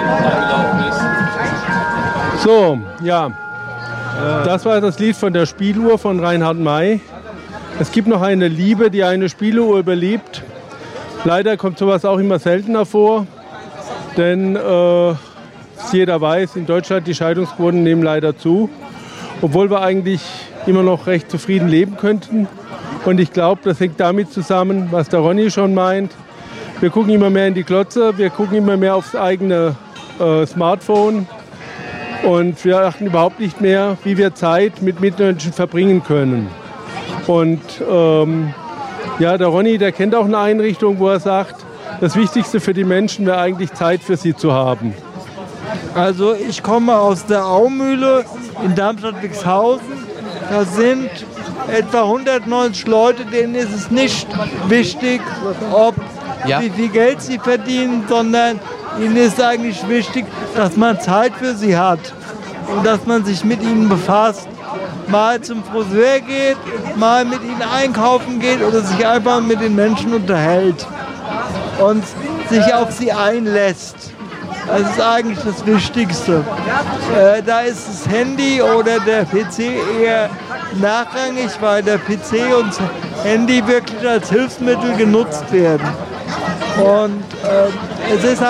So, ja. Das war das Lied von der Spieluhr von Reinhard May. Es gibt noch eine Liebe, die eine Spieluhr überlebt. Leider kommt sowas auch immer seltener vor, denn jeder weiß, in Deutschland die Scheidungsquoten nehmen leider zu, obwohl wir eigentlich immer noch recht zufrieden leben könnten. Und ich glaube, das hängt damit zusammen, was der Ronny schon meint. Wir gucken immer mehr in die Glotze, wir gucken immer mehr aufs eigene Smartphone und wir achten überhaupt nicht mehr, wie wir Zeit mit Mitmenschen verbringen können. Und ja, der Ronny, der kennt auch eine Einrichtung, wo er sagt, das Wichtigste für die Menschen wäre eigentlich Zeit für sie zu haben. Also ich komme aus der Aumühle in Darmstadt-Wixhausen. Da sind etwa 190 Leute, denen ist es nicht wichtig, wie viel Geld sie verdienen, sondern ihnen ist eigentlich wichtig, dass man Zeit für sie hat und dass man sich mit ihnen befasst. Mal zum Friseur geht, mal mit ihnen einkaufen geht oder sich einfach mit den Menschen unterhält und sich auf sie einlässt. Das ist eigentlich das Wichtigste. Da ist das Handy oder der PC eher nachrangig, weil der PC und das Handy wirklich als Hilfsmittel genutzt werden. Und es ist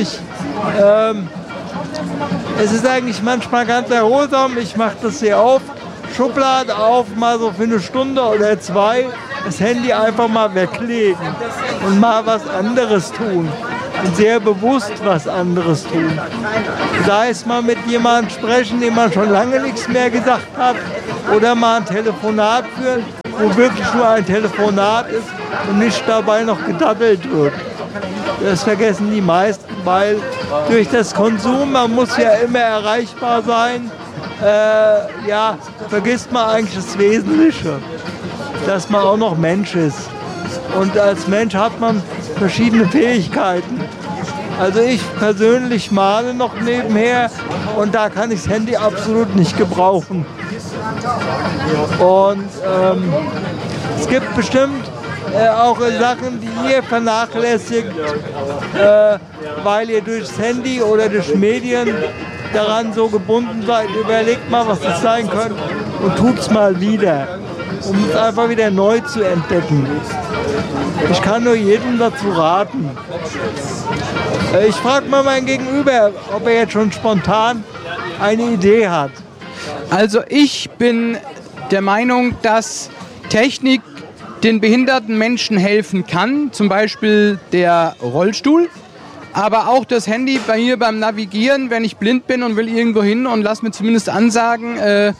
eigentlich manchmal ganz erholsam. Ich mache das sehr oft. Schublade auf, mal so für eine Stunde oder zwei, das Handy einfach mal weglegen und mal was anderes tun. Und sehr bewusst was anderes tun. Sei es mal mit jemandem sprechen, dem man schon lange nichts mehr gesagt hat, oder mal ein Telefonat führen, wo wirklich nur ein Telefonat ist und nicht dabei noch gedaddelt wird. Das vergessen die meisten, weil durch das Konsum, man muss ja immer erreichbar sein, vergisst man eigentlich das Wesentliche, dass man auch noch Mensch ist. Und als Mensch hat man verschiedene Fähigkeiten. Also ich persönlich male noch nebenher und da kann ich das Handy absolut nicht gebrauchen. Und es gibt bestimmt auch Sachen, die ihr vernachlässigt, weil ihr durch das Handy oder durch Medien daran so gebunden seid. Überlegt mal, was das sein könnte und tut's mal wieder, um es einfach wieder neu zu entdecken. Ich kann nur jedem dazu raten. Ich frage mal meinen Gegenüber, ob er jetzt schon spontan eine Idee hat. Also ich bin der Meinung, dass Technik den behinderten Menschen helfen kann, zum Beispiel der Rollstuhl, aber auch das Handy bei mir beim Navigieren, wenn ich blind bin und will irgendwo hin und lass mir zumindest ansagen,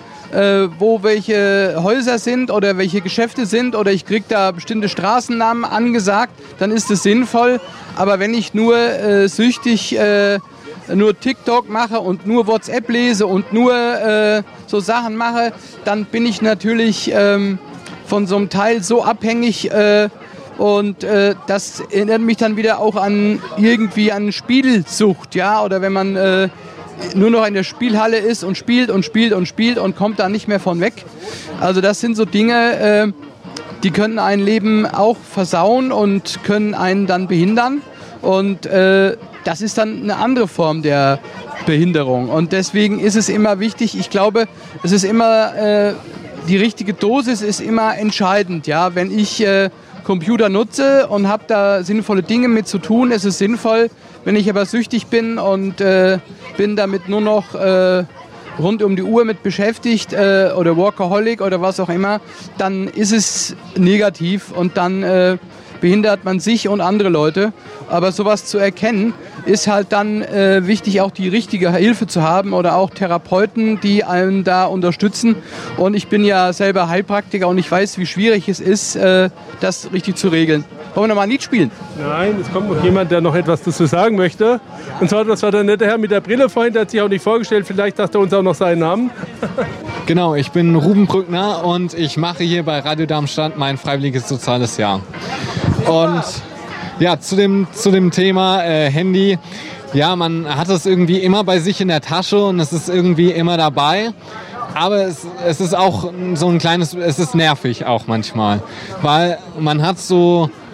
wo welche Häuser sind oder welche Geschäfte sind oder ich kriege da bestimmte Straßennamen angesagt, dann ist es sinnvoll. Aber wenn ich nur süchtig nur TikTok mache und nur WhatsApp lese und nur so Sachen mache, dann bin ich natürlich von so einem Teil so abhängig und das erinnert mich dann wieder auch an Spielsucht, ja, oder wenn man nur noch in der Spielhalle ist und spielt und spielt und spielt und kommt da nicht mehr von weg. Also das sind so Dinge, die können ein Leben auch versauen und können einen dann behindern und das ist dann eine andere Form der Behinderung und deswegen ist es immer wichtig, ich glaube, es ist immer, die richtige Dosis ist immer entscheidend, ja, wenn ich Computer nutze und habe da sinnvolle Dinge mit zu tun, ist es sinnvoll. Wenn ich aber süchtig bin und bin damit nur noch rund um die Uhr mit beschäftigt oder Workaholic oder was auch immer, dann ist es negativ und dann behindert man sich und andere Leute. Aber sowas zu erkennen, ist halt dann wichtig, auch die richtige Hilfe zu haben oder auch Therapeuten, die einen da unterstützen. Und ich bin ja selber Heilpraktiker und ich weiß, wie schwierig es ist, das richtig zu regeln. Wollen wir noch mal ein Lied spielen? Nein, es kommt noch jemand, der noch etwas dazu sagen möchte. Und zwar, das war der nette Herr mit der Brille vorhin, der hat sich auch nicht vorgestellt. Vielleicht sagt er uns auch noch seinen Namen. Genau, ich bin Ruben Brückner und ich mache hier bei Radio Darmstadt mein freiwilliges soziales Jahr. Und ja, zu dem Thema Handy. Ja, man hat es irgendwie immer bei sich in der Tasche und es ist irgendwie immer dabei. Aber es ist auch so ein kleines, es ist nervig auch manchmal. Weil man hat so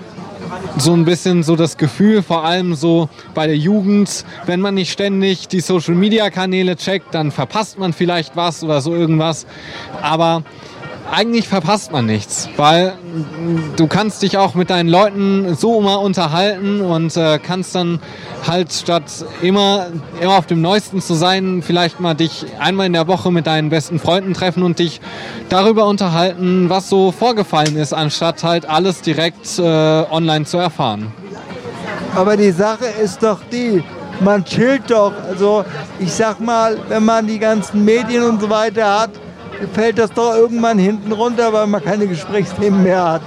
so ein bisschen so das Gefühl, vor allem so bei der Jugend, wenn man nicht ständig die Social-Media-Kanäle checkt, dann verpasst man vielleicht was oder so irgendwas. Aber eigentlich verpasst man nichts, weil du kannst dich auch mit deinen Leuten so mal unterhalten und kannst dann halt statt immer auf dem Neuesten zu sein, vielleicht mal dich einmal in der Woche mit deinen besten Freunden treffen und dich darüber unterhalten, was so vorgefallen ist, anstatt halt alles direkt online zu erfahren. Aber die Sache ist doch die, man chillt doch. Also ich sag mal, wenn man die ganzen Medien und so weiter hat, fällt das doch irgendwann hinten runter, weil man keine Gesprächsthemen mehr hat.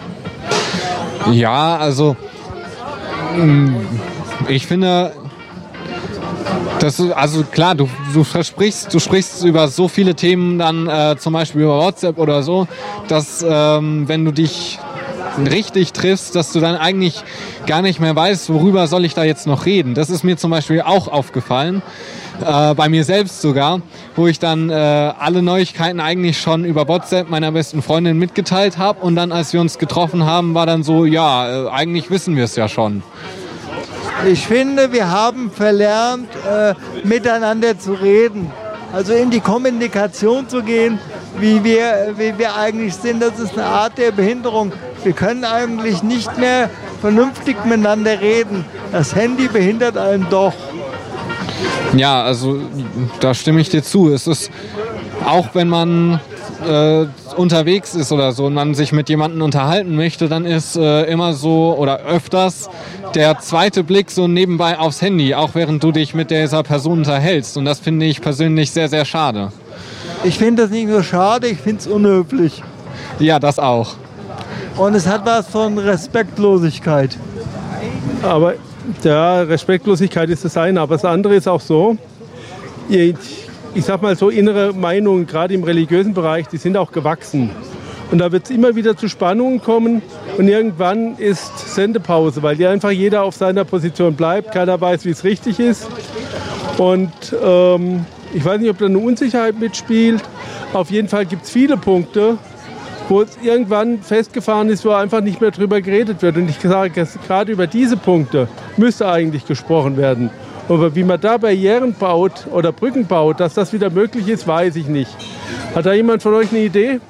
Ja, also ich finde, also klar, du sprichst über so viele Themen dann zum Beispiel über WhatsApp oder so, dass wenn du dich richtig triffst, dass du dann eigentlich gar nicht mehr weißt, worüber soll ich da jetzt noch reden. Das ist mir zum Beispiel auch aufgefallen. Bei mir selbst sogar, wo ich dann alle Neuigkeiten eigentlich schon über WhatsApp meiner besten Freundin mitgeteilt habe und dann, als wir uns getroffen haben, war dann so, ja, eigentlich wissen wir es ja schon. Ich finde, wir haben verlernt, miteinander zu reden, also in die Kommunikation zu gehen, wie wir eigentlich sind. Das ist eine Art der Behinderung. Wir können eigentlich nicht mehr vernünftig miteinander reden. Das Handy behindert einen doch. Ja, also da stimme ich dir zu. Es ist, auch wenn man unterwegs ist oder so und man sich mit jemandem unterhalten möchte, dann ist immer so oder öfters der zweite Blick so nebenbei aufs Handy, auch während du dich mit dieser Person unterhältst. Und das finde ich persönlich sehr, sehr schade. Ich finde das nicht nur schade, ich finde es unhöflich. Ja, das auch. Und es hat was von Respektlosigkeit. Aber ja, Respektlosigkeit ist das eine, aber das andere ist auch so, ich sag mal so, innere Meinungen, gerade im religiösen Bereich, die sind auch gewachsen. Und da wird es immer wieder zu Spannungen kommen und irgendwann ist Sendepause, weil einfach jeder auf seiner Position bleibt, keiner weiß, wie es richtig ist. Und ich weiß nicht, ob da eine Unsicherheit mitspielt. Auf jeden Fall gibt es viele Punkte, wo es irgendwann festgefahren ist, wo einfach nicht mehr drüber geredet wird. Und ich sage, gerade über diese Punkte müsste eigentlich gesprochen werden. Aber wie man da Barrieren baut oder Brücken baut, dass das wieder möglich ist, weiß ich nicht. Hat da jemand von euch eine Idee?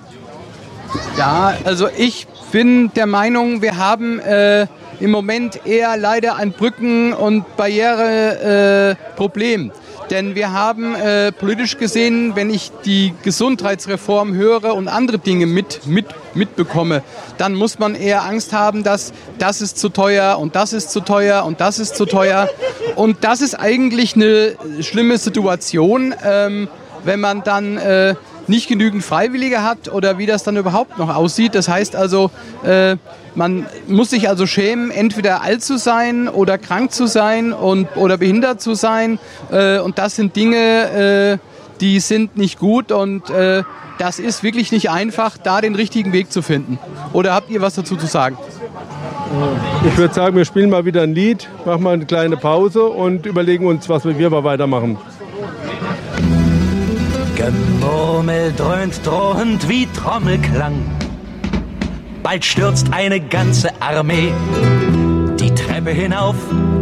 Ja, also ich bin der Meinung, wir haben im Moment eher leider ein Brücken- und Barriereproblem. Denn wir haben politisch gesehen, wenn ich die Gesundheitsreform höre und andere Dinge mitbekomme, dann muss man eher Angst haben, dass das ist zu teuer und das ist zu teuer und das ist zu teuer. Und das ist eigentlich eine schlimme Situation, wenn man dann nicht genügend Freiwillige hat oder wie das dann überhaupt noch aussieht. Das heißt also, man muss sich also schämen, entweder alt zu sein oder krank zu sein oder behindert zu sein. Und das sind Dinge, die sind nicht gut und das ist wirklich nicht einfach, da den richtigen Weg zu finden. Oder habt ihr was dazu zu sagen? Ich würde sagen, wir spielen mal wieder ein Lied, machen mal eine kleine Pause und überlegen uns, was wir mal weitermachen. Gemurmel dröhnt drohend wie Trommelklang. Bald stürzt eine ganze Armee die Treppe hinauf